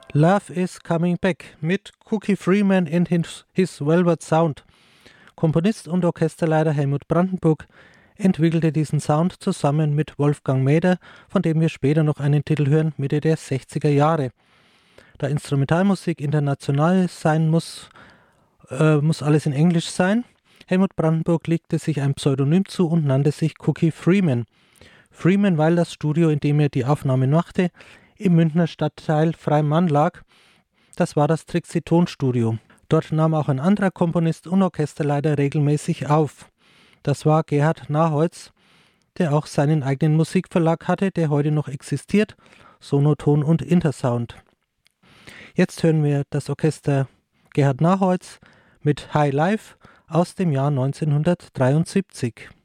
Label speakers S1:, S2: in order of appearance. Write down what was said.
S1: Love is Coming Back mit Cookie Freeman and his Velvet Sound. Komponist und Orchesterleiter Helmut Brandenburg entwickelte diesen Sound zusammen mit Wolfgang Mäder, von dem wir später noch einen Titel hören, Mitte der 60er Jahre. Da Instrumentalmusik international sein muss, muss alles in Englisch sein. Helmut Brandenburg legte sich ein Pseudonym zu und nannte sich Cookie Freeman. Freeman, weil das Studio, in dem er die Aufnahmen machte, im Münchner Stadtteil Freimann lag. Das war das Trixie Tonstudio. Dort nahm auch ein anderer Komponist und Orchesterleiter regelmäßig auf. Das war Gerhard Naholz, der auch seinen eigenen Musikverlag hatte, der heute noch existiert, Sonoton und Intersound. Jetzt hören wir das Orchester Gerhard Naholz mit High Life aus dem Jahr 1973.